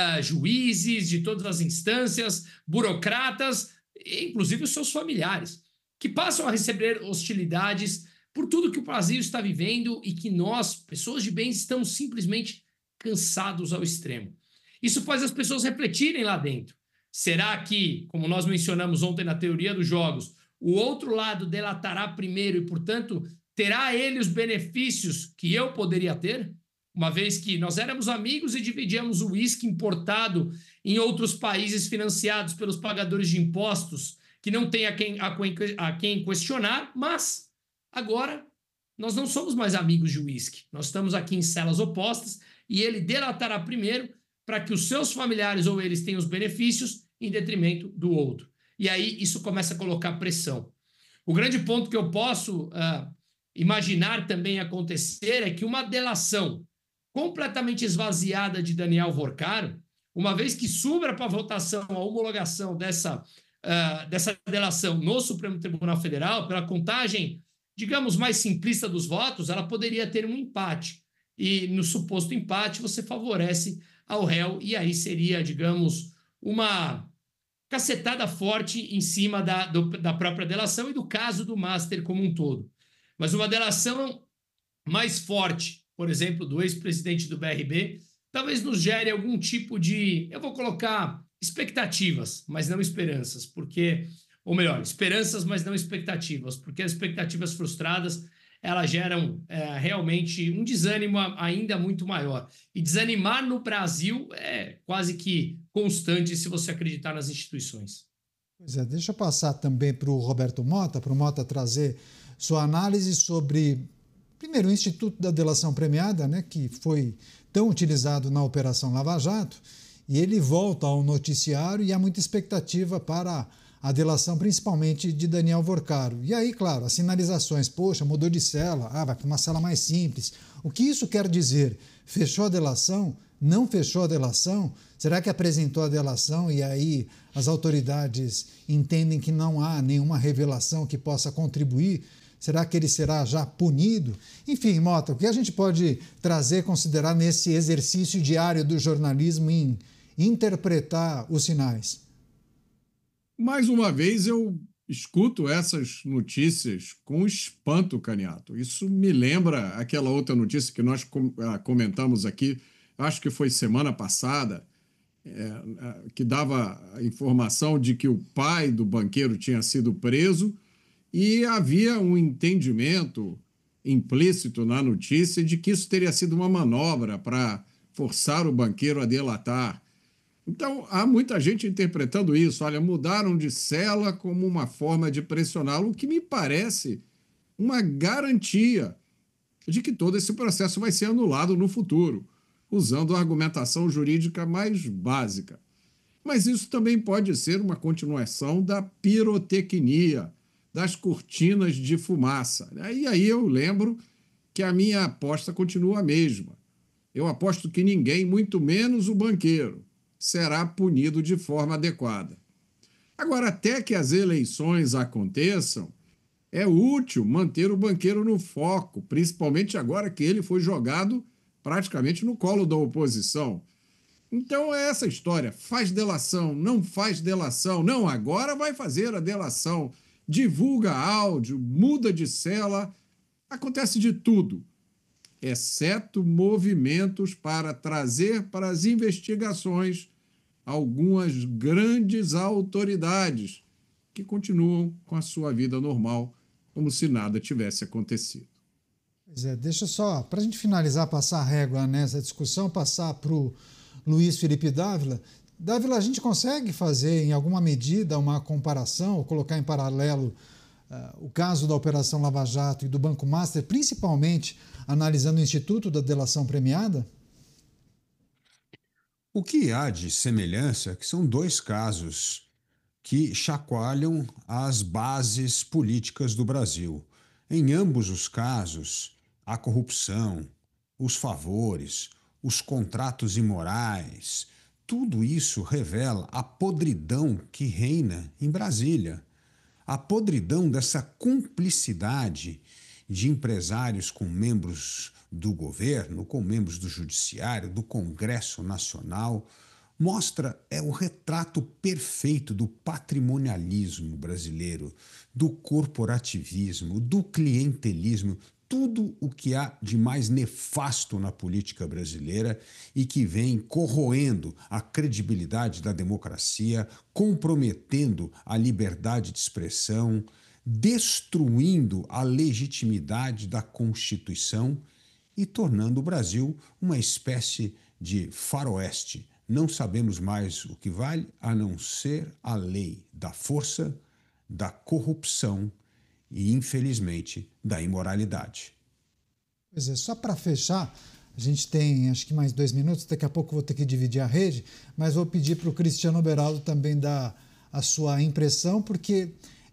juízes de todas as instâncias, burocratas, inclusive os seus familiares, que passam a receber hostilidades por tudo que o Brasil está vivendo e que nós, pessoas de bem, estamos simplesmente cansados ao extremo. Isso faz as pessoas refletirem lá dentro. Será que, como nós mencionamos ontem na teoria dos jogos, o outro lado delatará primeiro e, portanto, terá ele os benefícios que eu poderia ter? Uma vez que nós éramos amigos e dividíamos o uísque importado em outros países financiados pelos pagadores de impostos, que não tem a quem questionar, mas agora nós não somos mais amigos de uísque. Nós estamos aqui em celas opostas e ele delatará primeiro para que os seus familiares ou eles tenham os benefícios em detrimento do outro. E aí isso começa a colocar pressão. O grande ponto que eu posso imaginar também acontecer é que uma delação completamente esvaziada de Daniel Vorcaro, uma vez que subra para votação a homologação dessa delação no Supremo Tribunal Federal, pela contagem, digamos, mais simplista dos votos, ela poderia ter um empate. E no suposto empate você favorece ao réu e aí seria, digamos, uma cacetada forte em cima da própria delação e do caso do Master como um todo. Mas uma delação mais forte, por exemplo, do ex-presidente do BRB, talvez nos gere algum tipo de, eu vou colocar expectativas, mas não esperanças, porque, ou melhor, esperanças, mas não expectativas, porque as expectativas frustradas, elas geram realmente um desânimo ainda muito maior. E desanimar no Brasil é quase que constante se você acreditar nas instituições. Pois é, deixa eu passar também para o Roberto Mota, para o Mota trazer sua análise sobre, primeiro, o Instituto da Delação Premiada, né, que foi tão utilizado na Operação Lava Jato, e ele volta ao noticiário e há muita expectativa para a delação, principalmente de Daniel Vorcaro. E aí, claro, as sinalizações, poxa, mudou de cela, vai para uma cela mais simples. O que isso quer dizer? Fechou a delação? Não fechou a delação? Será que apresentou a delação e aí as autoridades entendem que não há nenhuma revelação que possa contribuir? Será que ele será já punido? Enfim, Mota, o que a gente pode trazer, considerar nesse exercício diário do jornalismo em interpretar os sinais? Mais uma vez, eu escuto essas notícias com espanto, Caniato. Isso me lembra aquela outra notícia que nós comentamos aqui, acho que foi semana passada, que dava a informação de que o pai do banqueiro tinha sido preso e havia um entendimento implícito na notícia de que isso teria sido uma manobra para forçar o banqueiro a delatar. Então, há muita gente interpretando isso. Olha, mudaram de cela como uma forma de pressioná-lo, o que me parece uma garantia de que todo esse processo vai ser anulado no futuro, usando a argumentação jurídica mais básica. Mas isso também pode ser uma continuação da pirotecnia, das cortinas de fumaça. E aí eu lembro que a minha aposta continua a mesma. Eu aposto que ninguém, muito menos o banqueiro, será punido de forma adequada. Agora, até que as eleições aconteçam, é útil manter o banqueiro no foco, principalmente agora que ele foi jogado praticamente no colo da oposição. Então é essa história, faz delação, não faz delação, não, agora vai fazer a delação, divulga áudio, muda de cela, acontece de tudo, exceto movimentos para trazer para as investigações algumas grandes autoridades que continuam com a sua vida normal, como se nada tivesse acontecido. Pois é, deixa só, para a gente finalizar, passar a régua nessa discussão, passar para o Luiz Felipe Dávila. Dávila, a gente consegue fazer, em alguma medida, uma comparação, ou colocar em paralelo o caso da Operação Lava Jato e do Banco Master, principalmente analisando o Instituto da Delação Premiada? O que há de semelhança é que são dois casos que chacoalham as bases políticas do Brasil. Em ambos os casos, a corrupção, os favores, os contratos imorais, tudo isso revela a podridão que reina em Brasília. A podridão dessa cumplicidade de empresários com membros do governo, com membros do judiciário, do Congresso Nacional, mostra o retrato perfeito do patrimonialismo brasileiro, do corporativismo, do clientelismo, tudo o que há de mais nefasto na política brasileira e que vem corroendo a credibilidade da democracia, comprometendo a liberdade de expressão, destruindo a legitimidade da Constituição e tornando o Brasil uma espécie de faroeste. Não sabemos mais o que vale a não ser a lei da força, da corrupção e, infelizmente, da imoralidade. Pois é, só para fechar, a gente tem acho que mais 2 minutos, daqui a pouco vou ter que dividir a rede, mas vou pedir para o Cristiano Beraldo também dar a sua impressão, porque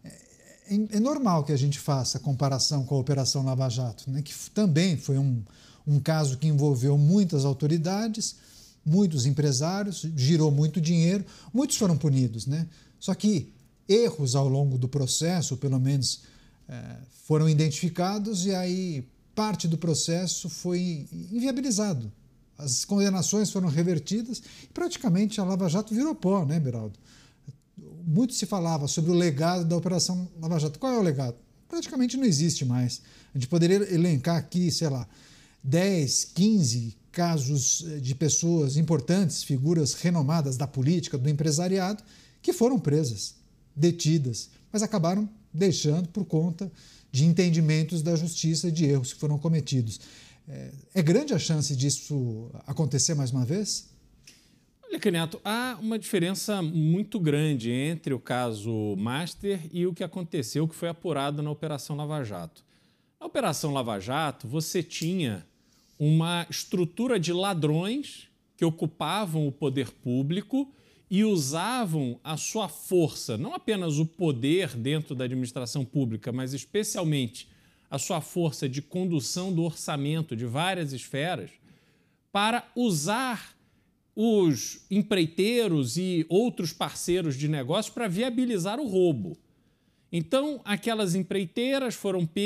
é normal que a gente faça a comparação com a Operação Lava Jato, né, que também foi um caso que envolveu muitas autoridades, muitos empresários, girou muito dinheiro, muitos foram punidos, né? Só que erros ao longo do processo, pelo menos foram identificados e aí parte do processo foi inviabilizado. As condenações foram revertidas e praticamente a Lava Jato virou pó, né, Beraldo? Muito se falava sobre o legado da Operação Lava Jato. Qual é o legado? Praticamente não existe mais. A gente poderia elencar aqui, sei lá, 10, 15 casos de pessoas importantes, figuras renomadas da política, do empresariado, que foram presas, detidas, mas acabaram deixando por conta de entendimentos da justiça e de erros que foram cometidos. É grande a chance disso acontecer mais uma vez? Olha, Caniato, há uma diferença muito grande entre o caso Master e o que aconteceu, que foi apurado na Operação Lava Jato. Na Operação Lava Jato, você tinha uma estrutura de ladrões que ocupavam o poder público e usavam a sua força, não apenas o poder dentro da administração pública, mas especialmente a sua força de condução do orçamento de várias esferas, para usar os empreiteiros e outros parceiros de negócio para viabilizar o roubo. Então, aquelas empreiteiras foram